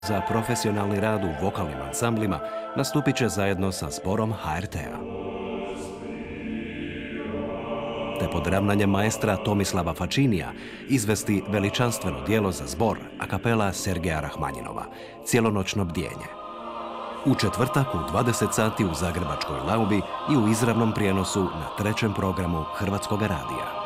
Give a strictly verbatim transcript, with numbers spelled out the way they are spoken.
Za profesionalni rad u vokalnim ansamblima nastupit će zajedno sa zborom ha er te a. Te pod ravnanjem maestra Tomislava Fačinija izvesti veličanstveno djelo za zbor a kapela Sergeja Rahmanjinova, Cijelonoćno bdjenje. U četvrtak u dvadeset sati u Zagrebačkoj Laubi i u izravnom prijenosu na trećem programu Hrvatskog radija.